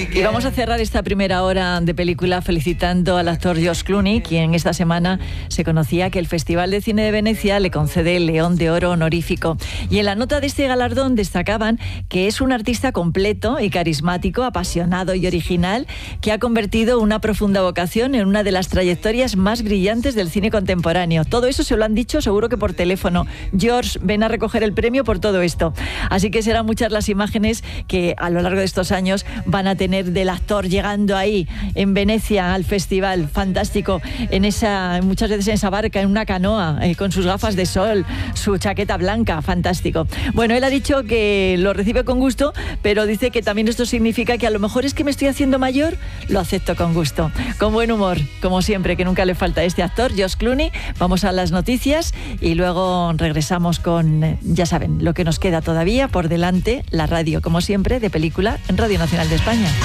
Y vamos a cerrar esta primera hora de película felicitando al actor George Clooney, quien esta semana se conocía que el Festival de Cine de Venecia le concede el León de Oro honorífico. Y en la nota de este galardón destacaban que es un artista completo y carismático, apasionado y original, que ha convertido una profunda vocación en una de las trayectorias más brillantes del cine contemporáneo. Todo eso se lo han dicho seguro que por teléfono. George, ven a recoger el premio por todo esto. Así que serán muchas las imágenes que a lo largo de estos años van a tener del actor llegando ahí en Venecia al festival. Fantástico, muchas veces en esa barca, en una canoa, con sus gafas de sol, su chaqueta blanca. Fantástico. Bueno, él ha dicho que lo recibe con gusto, pero dice que también esto significa que a lo mejor es que me estoy haciendo mayor, lo acepto con gusto, con buen humor, como siempre, que nunca le falta a este actor, George Clooney. Vamos a las noticias y luego regresamos con, ya saben, lo que nos queda todavía por delante, la radio, como siempre, de película en Radio Nacional de España.